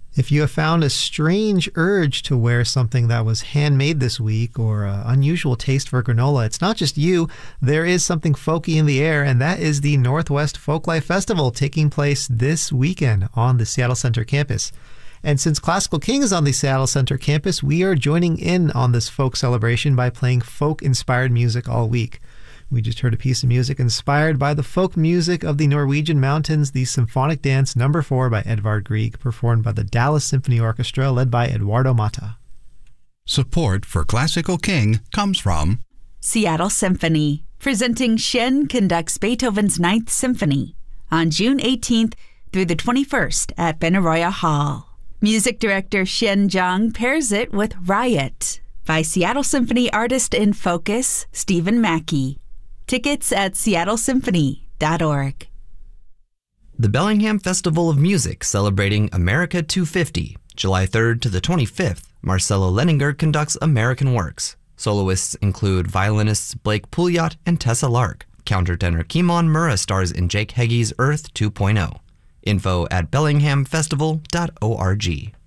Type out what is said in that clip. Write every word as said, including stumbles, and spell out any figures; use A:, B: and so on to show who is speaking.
A: If you have found a strange urge to wear something that was handmade this week or an unusual taste for granola, it's not just you. There is something folky in the air, and that is the Northwest Folklife Festival taking place this weekend on the Seattle Center campus. And since Classical King is on the Seattle Center campus, we are joining in on this folk celebration by playing folk-inspired music all week. We just heard a piece of music inspired by the folk music of the Norwegian mountains, the Symphonic Dance Number four by Edvard Grieg, performed by the Dallas Symphony Orchestra, led by Eduardo Mata.
B: Support for Classical King comes from
C: Seattle Symphony, presenting Shen conducts Beethoven's Ninth Symphony on June eighteenth through the twenty-first at Benaroya Hall. Music director Shen Zhang pairs it with Riot by Seattle Symphony artist in focus, Stephen Mackey. Tickets at seattle symphony dot org.
D: The Bellingham Festival of Music celebrating America two fifty. July third to the twenty-fifth, Marcelo Leninger conducts American Works. Soloists include violinists Blake Pouliot and Tessa Lark. Countertenor Kimon Murrah stars in Jake Heggie's Earth two point oh. Info at bellingham festival dot org.